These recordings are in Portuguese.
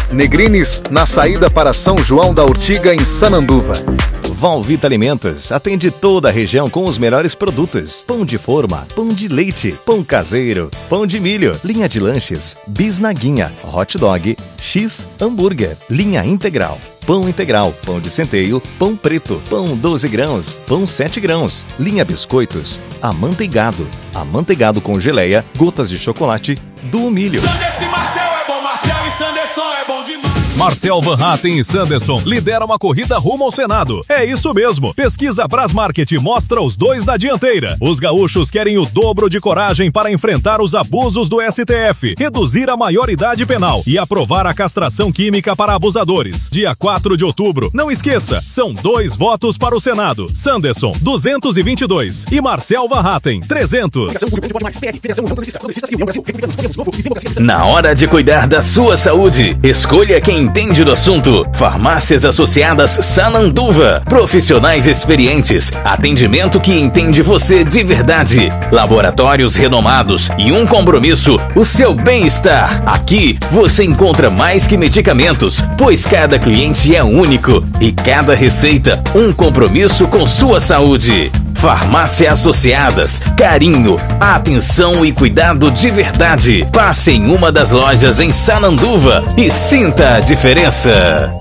Negrines, na saída para São João da Urtiga, em Sananduva. Valvita Alimentos atende toda a região com os melhores produtos. Pão de forma, pão de leite, pão caseiro, pão de milho, linha de lanches, bisnaguinha, hot dog, X hambúrguer, linha integral, pão de centeio, pão preto, pão 12 grãos, pão 7 grãos, linha biscoitos, amanteigado com geleia, gotas de chocolate, do milho. Marcel Van Hatten e Sanderson lideram a corrida rumo ao Senado. É isso mesmo. Pesquisa Brasmarket mostra os dois na dianteira. Os gaúchos querem o dobro de coragem para enfrentar os abusos do STF, reduzir a maioridade penal e aprovar a castração química para abusadores. Dia 4 de outubro. Não esqueça, são 2 votos para o Senado. Sanderson, 222 e Marcel Van Hatten, 300. Na hora de cuidar da sua saúde, escolha quem entende do assunto. Farmácias Associadas Sananduva. Profissionais experientes. Atendimento que entende você de verdade. Laboratórios renomados e um compromisso, o seu bem-estar. Aqui você encontra mais que medicamentos, pois cada cliente é único e cada receita um compromisso com sua saúde. Farmácia Associadas, carinho, atenção e cuidado de verdade. Passe em uma das lojas em Sananduva e sinta a diferença.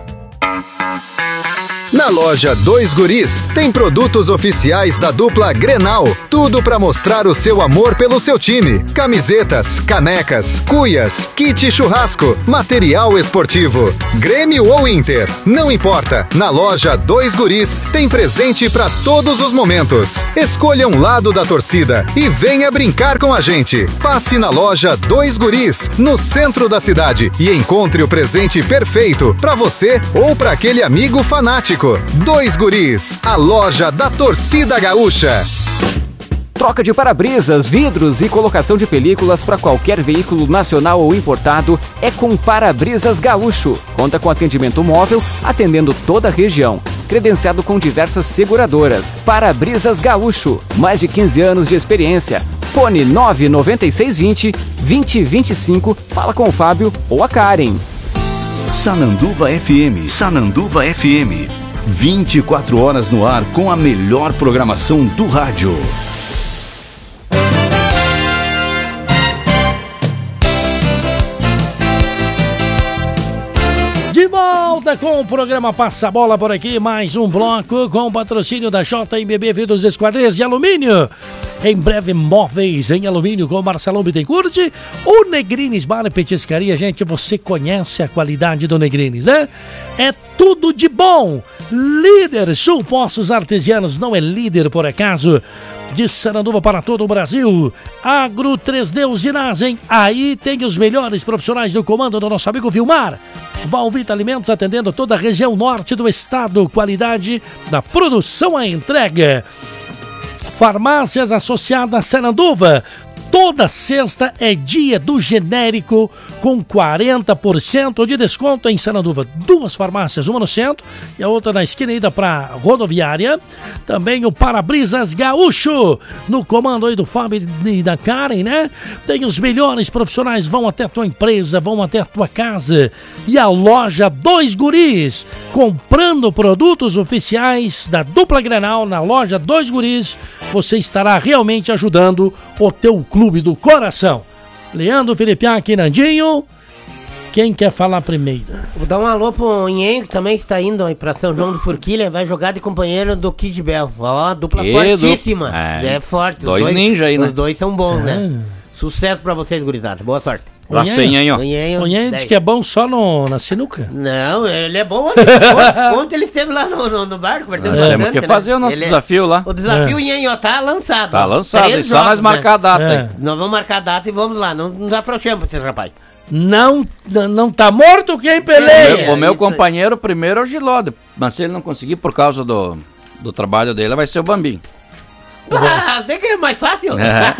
Na loja Dois Guris, tem produtos oficiais da dupla Grenal. Tudo para mostrar o seu amor pelo seu time. Camisetas, canecas, cuias, kit churrasco, material esportivo. Grêmio ou Inter, não importa. Na loja Dois Guris, tem presente para todos os momentos. Escolha um lado da torcida e venha brincar com a gente. Passe na loja Dois Guris, no centro da cidade, e encontre o presente perfeito para você ou para aquele amigo fanático. Dois Guris, a loja da torcida gaúcha. Troca de para-brisas, vidros e colocação de películas para qualquer veículo nacional ou importado é com Para-Brisas Gaúcho. Conta com atendimento móvel, atendendo toda a região. Credenciado com diversas seguradoras. Para-Brisas Gaúcho, mais de 15 anos de experiência. Fone 99620-2025. Fala com o Fábio ou a Karen. Sananduva FM, Sananduva FM. 24 horas no ar com a melhor programação do rádio. De volta com o programa Passa a Bola por aqui, mais um bloco com o patrocínio da JMB Vidros Esquadrias de Alumínio. Em breve, móveis em alumínio com Marcelão Bittencourt. O Negrines Bar e Petiscaria, gente, você conhece a qualidade do Negrines, né? É tudo de bom. Líder Sul Poços Artesianos, não é líder por acaso. De Sananduva para todo o Brasil. Agro 3D Usinagem, aí tem os melhores profissionais do comando do nosso amigo Vilmar. Valvita Alimentos atendendo toda a região norte do estado. Qualidade da produção à entrega. Farmácias Associadas Sananduva. Toda sexta é dia do genérico com 40% de desconto em Sananduva. 2 farmácias, uma no centro e a outra na esquina ida para rodoviária. Também o Para-Brisas Gaúcho, no comando aí do Fábio e da Karen, né? Tem os melhores profissionais, vão até a tua empresa, vão até a tua casa. E a loja Dois Guris, comprando produtos oficiais da dupla Grenal na loja Dois Guris, você estará realmente ajudando o teu clube do coração. Leandro, Felipiac e Nandinho, quem quer falar primeiro? Vou dar um alô pro Inhenho, que também está indo aí pra São João do Forquilha, vai jogar de companheiro do Kid Bell. Ó, dupla fortíssima. É forte. Dois ninja aí, né? Os dois são bons, né? Sucesso pra vocês, gurizada. Boa sorte. O Inhenho diz que é bom só na sinuca. Não, ele é bom. Ontem ele esteve lá no bar conversando. Temos que fazer o nosso desafio lá. O desafio Inhenho, ó, tá lançado. Tá lançado, e só nós marcar a data. Nós vamos marcar a data e vamos lá. Não nos afrouxemos pra esses rapazes. Não tá morto quem peleia. O meu companheiro primeiro é o Giló, mas se ele não conseguir por causa do trabalho dele, vai ser o Bambim. Tem que é mais fácil.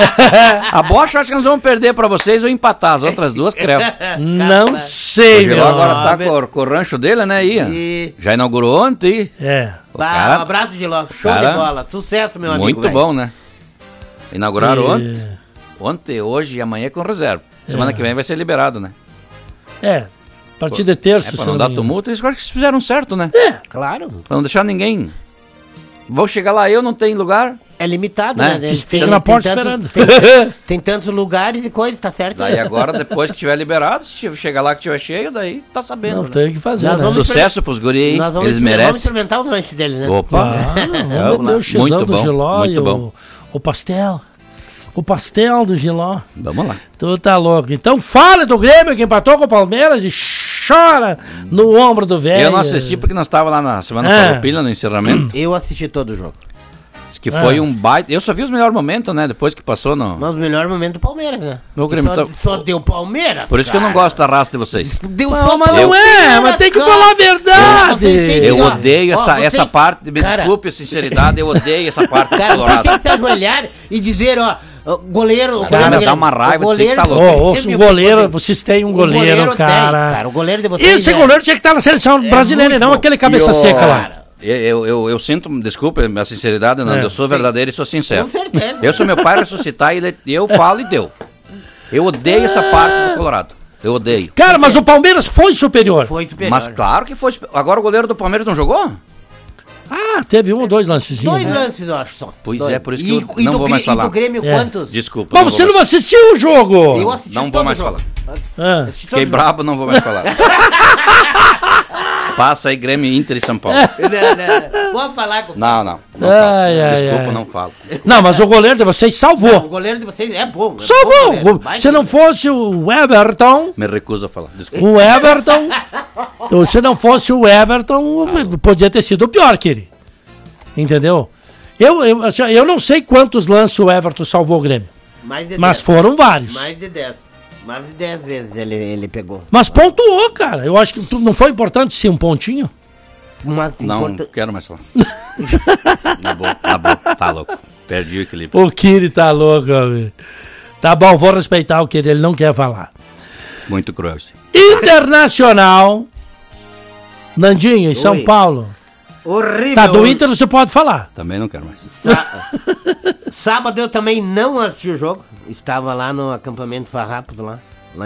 A bocha acho que nós vamos perder pra vocês ou empatar. As outras duas, creio. Não sei, meu. Agora tá com o rancho dele, né, Ian? Já inaugurou ontem. Um abraço, Giló. Show de bola. Sucesso, meu amigo. Muito bom, né? Inauguraram ontem, hoje e amanhã com reserva. Semana que vem vai ser liberado, né? A partir de terça, pra não dar tumulto, eles acho que fizeram certo, né? Claro. Pra não deixar ninguém. Vou chegar lá, eu não tenho lugar. É limitado, né? Fica na porta esperando. Tem tantos lugares e coisas, tá certo? Daí agora, depois que tiver liberado, se chegar lá que tiver cheio, daí tá sabendo. Não, né? tem que fazer. Sucesso pros guri aí, eles merecem. Vamos experimentar os lanches deles, né? Opa! Vamos meter o xizão do Giló e o pastel. O pastel do Giló. Vamos lá. Tu tá louco. Então fala do Grêmio que empatou com o Palmeiras e chora no ombro do velho. Eu não assisti porque nós estávamos lá na Semana Farroupilha, no encerramento. Eu assisti todo o jogo. Diz que foi um baita. Eu só vi os melhores momentos, né? Depois que passou no. Mas o melhor momento do Palmeiras, né? Meu Grêmio só deu Palmeiras. Por isso que eu não gosto da raça de vocês. Deu não, mas não é, mas tem que falar a verdade. Eu odeio essa parte. Me desculpe a sinceridade, eu odeio essa parte do Colorado. Você tem que se ajoelhar e dizer, ó. Goleiro, cara, dá uma raiva de você que tá louco. O goleiro, vocês têm um goleiro, cara. O goleiro de vocês. Esse goleiro tinha que estar na seleção brasileira e não aquele cabeça seca lá. Eu sinto, desculpa a sinceridade, não. Eu sou verdadeiro e sou sincero. Com certeza. Eu sou meu pai ressuscitar e eu falo e deu. Eu odeio essa parte do Colorado. Eu odeio. Cara, mas o Palmeiras foi superior. Foi superior. Mas claro que foi. Agora o goleiro do Palmeiras não jogou? Ah, teve um ou dois lancezinhos. Dois lances, eu acho só. Pois é, por isso que eu não vou mais falar. E do Grêmio, quantos? Desculpa. Mas você não assistiu o jogo. Eu assisti não vou mais falar. Fiquei brabo, não vou mais falar. Passa aí Grêmio, Inter e São Paulo. Não. Pode falar com Não. Desculpa, não falo. Desculpa. Não, mas o goleiro de vocês salvou. Não, o goleiro de vocês é bom. Salvou. Se não fosse o Everton... Me recuso a falar, desculpa. O Everton... Se não fosse o Everton, podia ter sido o pior, querido. Entendeu? Eu não sei quantos lances o Everton salvou o Grêmio. Mas foram vários. Mais de 10. Mais de 10 vezes ele pegou. Mas pontuou, cara. Eu acho que não foi importante ser um pontinho? Mas não quero mais falar. Na boa, tá louco. Perdi o equilíbrio. O Kiri tá louco, amigo. Tá bom, vou respeitar o Kiri, ele não quer falar. Muito cruel, sim. Internacional. Nandinho, em São Paulo. Horrível. Tá, do Inter você pode falar. Também não quero mais. Sábado eu também não assisti o jogo. Estava lá no acampamento Farrapos lá.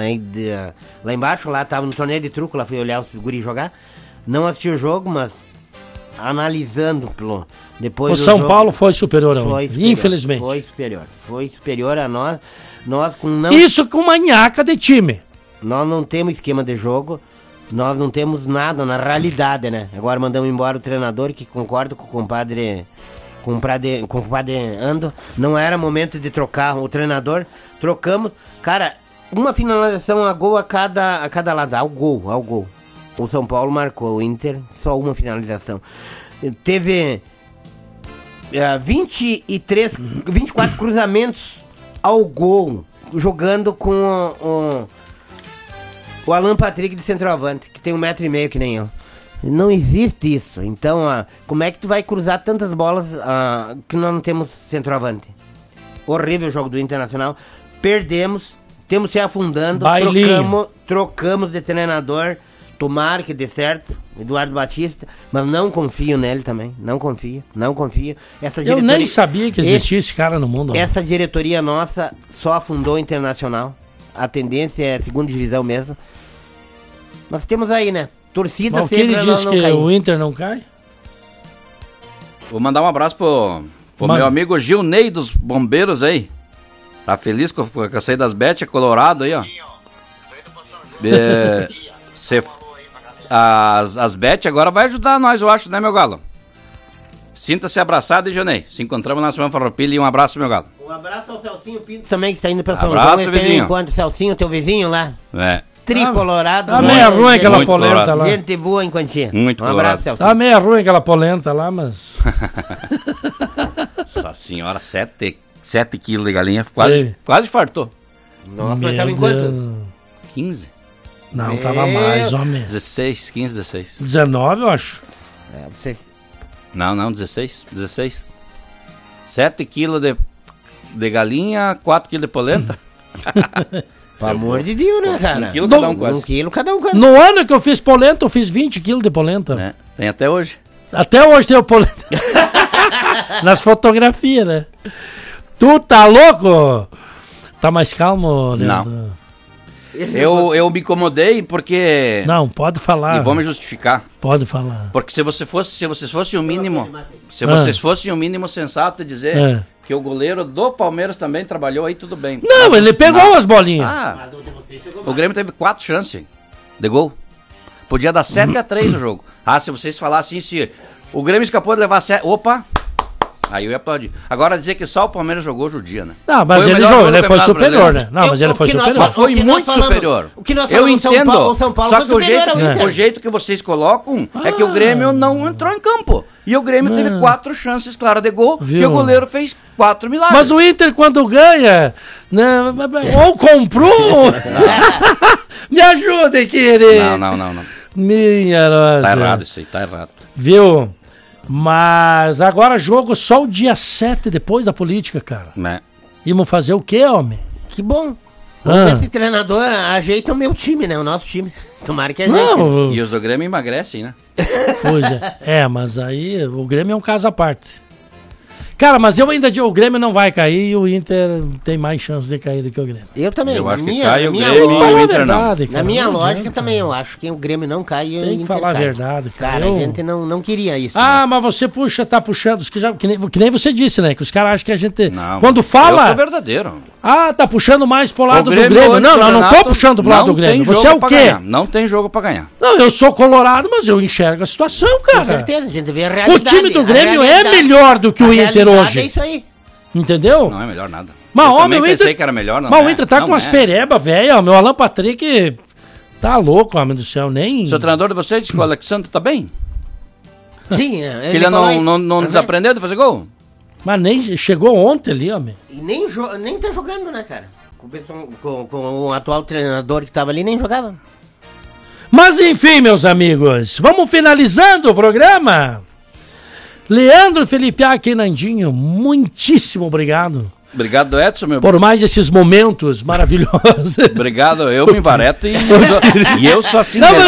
Lá embaixo, lá tava no torneio de truco, lá fui olhar os guris jogar. Não assisti o jogo, mas analisando depois o do São jogo, Paulo foi superior ao Inter, infelizmente. Foi superior a nós. Isso com manhaca de time. Nós não temos esquema de jogo. Nós não temos nada na realidade, né? Agora mandamos embora o treinador, que concorda com o compadre Ando. Não era momento de trocar o treinador. Trocamos. Cara, uma finalização a gol a cada lado. Ao gol. O São Paulo marcou, o Inter só uma finalização. Teve 24 cruzamentos ao gol, jogando com o Alan Patrick de centroavante, que tem 1,5 m que nem eu. Não existe isso. Então, como é que tu vai cruzar tantas bolas que nós não temos centroavante? Horrível o jogo do Internacional. Perdemos, temos se afundando, trocamos de treinador. Tomara que dê certo, Eduardo Batista, mas não confio nele também, não confio. Eu nem sabia que existia esse cara no mundo. Essa diretoria nossa só afundou o Internacional. A tendência é a segunda divisão mesmo. Mas temos aí, né? Torcida sempre. Mas o que ele disse que o Inter não cai? Vou mandar um abraço pro meu amigo Gilney dos Bombeiros aí. Tá feliz com a saída das Bet, Colorado aí, ó. As Bet agora vai ajudar nós, eu acho, né, meu galo? Sinta-se abraçado, e Gilney. Se encontramos na Semana Farroupilha e um abraço, meu galo. Um abraço ao Celcinho Pinto também, que está indo pra São João. Abraço, vizinho. Enquanto Celcinho, teu vizinho lá. É. Tricolorado. Tá meio ruim aquela polenta lá. Gente boa em quantia. Muito abraço, Celcinho. Tá meio ruim aquela polenta lá, mas... Nossa senhora, 7 quilos de galinha. Quase fartou. Nossa, mas tava em quantos? 15. Não, tava mais, homem. 16, 15, 16. 19, eu acho. Não, 16. 7 quilos de galinha, 4 quilos de polenta. Pelo amor de Deus, né, cara? 1 quilo cada um quase. 1 quilo cada um quase. No ano que eu fiz polenta, eu fiz 20 quilos de polenta. É, tem até hoje. Até hoje tem o polenta. Nas fotografias, né? Tu tá louco? Tá mais calmo, Leandro? Não. Eu me incomodei porque... Não, pode falar. E vou me justificar. Pode falar. Porque se vocês fossem o mínimo... Se vocês fossem o mínimo sensato e dizer que o goleiro do Palmeiras também trabalhou, aí tudo bem. Não, ele pegou as bolinhas. O Grêmio teve 4 chances de gol. Podia dar 7-3 o jogo. Se vocês falassem se o Grêmio escapou de levar 7... Opa! Aí eu ia aplaudir. Agora dizer que só o Palmeiras jogou judia, né? Não, mas ele foi superior, né? Não, mas ele foi superior. Foi muito superior. O que nós eu falamos, entendo. São Paulo só que o jeito que vocês colocam é que o Grêmio não entrou em campo. E o Grêmio teve 4 chances claras de gol e o goleiro fez 4 milagres. Mas o Inter, quando ganha, né, ou comprou... Me ajudem, querido. Não. Minha nossa. Tá errado isso aí, tá errado. Viu? Mas agora jogo só o dia 7 depois da política, cara. Íamos fazer o quê, homem? Que bom. Vamos ver se treinador ajeita o meu time, né? O nosso time. Tomara que ajeite. Não. E os do Grêmio emagrecem, né? Pois é. Mas aí o Grêmio é um caso à parte. Cara, mas eu ainda digo, o Grêmio não vai cair e o Inter tem mais chance de cair do que o Grêmio. Eu também. Eu acho que cai o Grêmio e o Inter não. Na minha lógica também eu acho que o Grêmio não cai e o Inter cai. Tem que falar a verdade, cara. Cara, a gente não queria isso. Mas você tá puxando, que nem você disse, né? Que os caras acham que a gente... Não, quando fala... Eu sou verdadeiro. Tá puxando mais pro lado do Grêmio. Não tô puxando pro lado do Grêmio. Você é o quê? Não tem jogo pra ganhar. Não, eu sou colorado, mas eu enxergo a situação, cara. Com certeza, a gente vê a realidade. O time do Grêmio é melhor do que o Inter hoje. É isso aí. Entendeu? Não é melhor nada. Mas eu homem, também pensei que era melhor, não. Mas o Inter tá com umas perebas, velho. Meu Alan Patrick tá louco, homem do céu, nem... Seu treinador de vocês disse que o Alexandre tá bem? Sim, ele não desaprendeu de fazer gol? Mas nem chegou ontem ali, homem. E nem tá jogando, né, cara? Com o atual treinador que tava ali, nem jogava. Mas enfim, meus amigos, vamos finalizando o programa. Leandro Felipe aqui, Nandinho, muitíssimo obrigado. Obrigado, Edson, meu. Por mais esses momentos maravilhosos. Obrigado, eu me envareto e eu sou assim mesmo.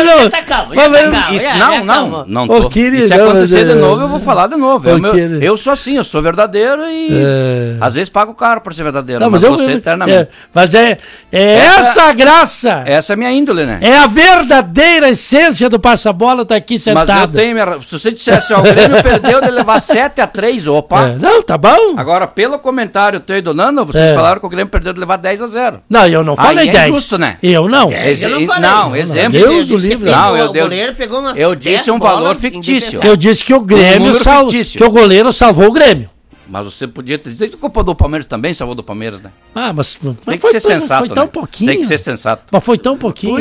Não tô. E se acontecer de novo, eu vou falar de novo. Eu sou assim, eu sou verdadeiro e às vezes pago caro por ser verdadeiro, não, mas você eternamente. Mas essa a graça. Essa é a minha índole, né? É a verdadeira essência do passa-bola, tá aqui sentado. Mas eu tenho se você dissesse, o Grêmio perdeu de levar 7-3, opa. Não, tá bom. Agora, pelo comentário e do Nando, vocês falaram que o Grêmio perdeu de levar 10-0. Não, eu não falei 10. É justo, né? Eu não. Eu não falei. Não, exemplo. Deus do livro. Eu disse um valor fictício. Eu disse que o Grêmio que o goleiro salvou o Grêmio. Mas você podia ter dito que a culpa do Palmeiras também salvou do Palmeiras, né? Mas tem que ser sensato, foi tão pouquinho. Tem que ser sensato. Mas foi tão pouquinho,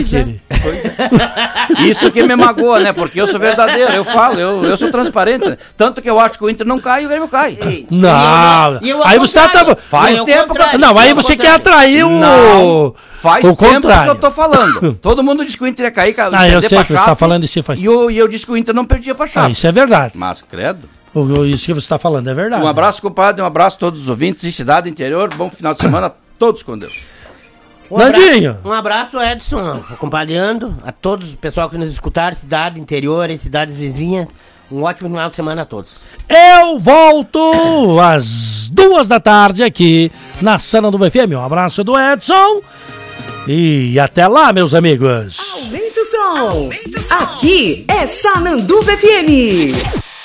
Isso que me magoa, né? Porque eu sou verdadeiro, eu falo, eu sou transparente. Né? Tanto que eu acho que o Inter não cai e o Grêmio cai. Não. Aí você tá... Faz tempo que... Não, aí você quer atrair o... Faz tempo que eu tô falando. Todo mundo diz que o Inter ia cair, eu sei que você tá falando isso faz tempo. E eu disse que o Inter não perdia pra Chape. Isso é verdade. Mas, credo. Isso que você está falando é verdade. Um abraço, compadre, um abraço a todos os ouvintes em cidade, interior. Bom final de semana, todos com Deus. Nandinho. Um abraço, Edson, acompanhando a todos, o pessoal que nos escutaram, cidade, interior e cidades vizinhas. Um ótimo final de semana a todos. Eu volto às 2 da tarde aqui na Sananduva FM. Um abraço do Edson e até lá, meus amigos. Aumente o som. Aqui é Sananduva FM.